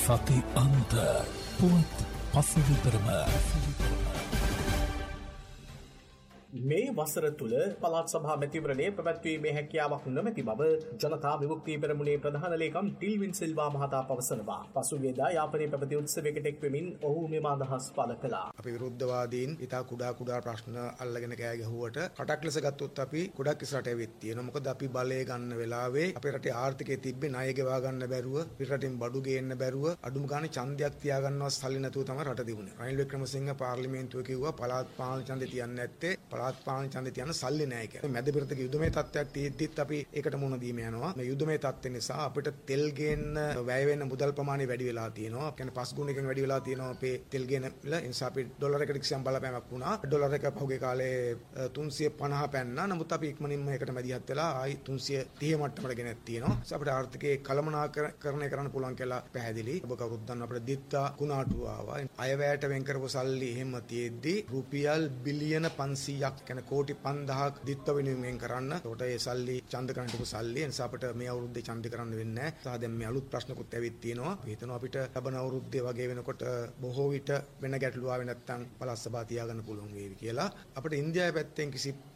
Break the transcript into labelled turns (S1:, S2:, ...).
S1: සති අන්ත පුවත් පසවිතරම
S2: මේ වසර තුළ පළාත් සභා මැතිවරණය පැවැත්වීමේ හැකියාවක් නොමැති බව ජනතා විමුක්ති පෙරමුණේ ප්‍රධාන ලේකම් ටිල්වින් සිල්වා මහතා පවසනවා. පසුගියදා යාපනයේ පැවති උත්සවයකට එක් වෙමින් ඔහු මෙම අදහස් පළ කළා.
S3: අපි විරුද්ධවාදීන් ඉතා කුඩා ප්‍රශ්න අල්ලගෙන කෑ ගැහුවට කටක් ලෙස ගත්තොත් අපි ගොඩක් ඉස්සරහට ඇවිත් තියෙනවා. මොකද අපි බලය ගන්න වෙලාවේ අපේ රටේ ආර්ථිකයේ තිබ්බේ ණය ගෙවා ගන්න බැරුව, පිටරටින් බඩු ගේන්න බැරුව, අඩුම ගානේ ඡන්දයක් තියාගන්නවත් සල්ලි නැතුව තමයි රට දිනුනේ. රනිල් වික්‍රමසිංහ පාර්ලිමේන්තුවේ කිව්වා පළාත් පාලන ඡන්දේ තියන්නේ නැත්තේ පළාත් පාලන ඡන්දේ තියන සල්ලි නැහැ කියලා. මැද පෙරතක යුදමේ තත්ත්වයක් තියෙද්දිත් අපි ඒකට මුහුණ දීම යනවා. මේ යුදමේ තත්ත්වය නිසා අපිට තෙල් ගේන්න වැය වෙන මුදල් ප්‍රමාණය වැඩි වෙලා තියෙනවා. කියන්නේ 5 ගුණයකින් වැඩි වෙලා තියෙනවා අපේ තෙල් ගේන මිල. ඒ නිසා අපි ඩොලර් එකට කිසියම් බලපෑමක් වුණා. ඩොලර් එක පහුගිය කාලේ 350 පැන්නා. නමුත් අපි ඉක්මනින්ම ඒකට මැදිහත් වෙලා ආයි 330 මට්ටමට ගෙනත් තියෙනවා. අපිට ආර්ථිකයේ කළමනාකරණය කරන්න පුළුවන් කියලා පැහැදිලි. ඔබ කවුරුත් දන්න අපිට දිත්තා කුණාටුව ආවා. අයවැයට වෙන් කරපු සල්ලි එහෙම තියෙද්දි රුපියල් බිලියන 500ක් කියන කෝටි 5000ක් දිත්ත වෙනුවෙන් කරන්න. ඒකට ඒ සල්ලි ඡන්ද කරන්න තිබු සල්ලි. ඒ නිසා අපිට මේ අවුරුද්දේ ඡන්ද කරන්න වෙන්නේ නැහැ. සහ දැන් මේ අලුත් ප්‍රශ්නකුත් ඇවිත් තියෙනවා. අපි හිතනවා අපිට ලබන අවුරුද්දේ වගේ වෙනකොට බොහෝ විට වෙන ගැටලු ආවේ නැත්නම් පළාත් සභාව තියාගන්න පුළුවන් වේවි කියලා. අපිට ඉන්දියාවේ පැත්තෙන් කිසි